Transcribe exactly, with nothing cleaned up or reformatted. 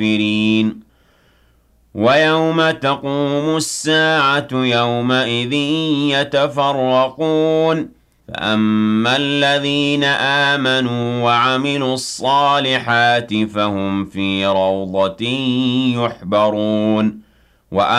الْكَافِرِينَ وَيَوْمَ تَقُومُ السَّاعَةُ يَوْمَئِذٍ يَتَفَرَّقُونَ فَأَمَّا الَّذِينَ آمَنُوا وَعَمِلُوا الصَّالِحَاتِ فَهُمْ فِي رَوْضَةٍ يُحْبَرُونَ